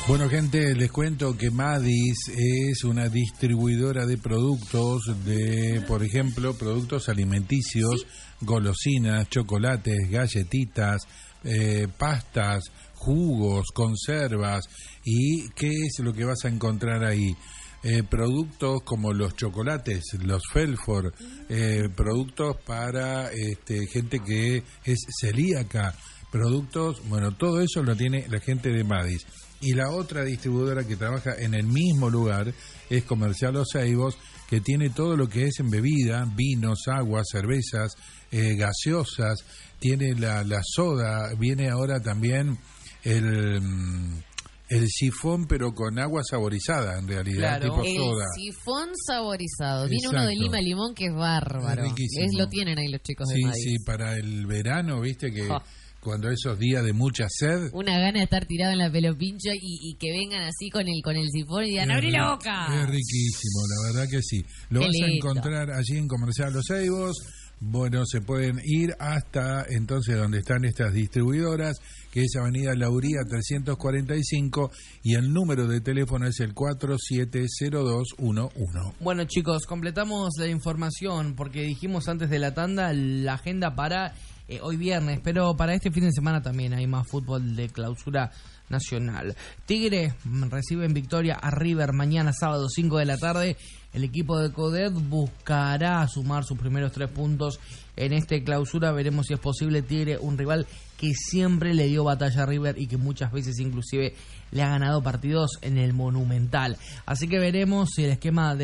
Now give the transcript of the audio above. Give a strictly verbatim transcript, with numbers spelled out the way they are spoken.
Bueno, gente, les cuento que Madis es una distribuidora de productos, de, por ejemplo, productos alimenticios, ¿sí? Golosinas, chocolates, galletitas, eh, pastas, jugos, conservas. ¿Y qué es lo que vas a encontrar ahí? Eh, productos como los chocolates, los Felford, eh, productos para este, gente que es celíaca, productos, bueno, todo eso lo tiene la gente de Madis. Y la otra distribuidora que trabaja en el mismo lugar es Comercial Los Ceibos, que tiene todo lo que es en bebida, vinos, aguas, cervezas, eh, gaseosas, tiene la, la soda, viene ahora también el, el sifón, pero con agua saborizada, en realidad, claro, tipo el soda. El sifón saborizado. Viene Exacto. Uno de lima limón que es bárbaro. Es riquísimo. Es, lo tienen ahí los chicos sí, de Madis. Sí, para el verano, viste que... Oh. Cuando esos días de mucha sed, una gana de estar tirado en la pelopincha y, y que vengan así con el con el sifón y digan ¡abrí la boca! Es riquísimo, la verdad que sí. Lo Qué vas lindo. a encontrar allí en Comercial Los Ceibos. Bueno, se pueden ir hasta entonces donde están estas distribuidoras, que es Avenida Lauría trescientos cuarenta y cinco, y el número de teléfono es el cuatro siete cero dos uno uno. Bueno, chicos, completamos la información porque dijimos antes de la tanda la agenda para eh, hoy viernes, pero para este fin de semana también hay más fútbol de clausura nacional. Tigre recibe en Victoria a River mañana sábado cinco de la tarde. El equipo de Codet buscará sumar sus primeros tres puntos en este clausura. Veremos si es posible. Tigre, un rival que siempre le dio batalla a River y que muchas veces inclusive le ha ganado partidos en el Monumental. Así que veremos si el esquema de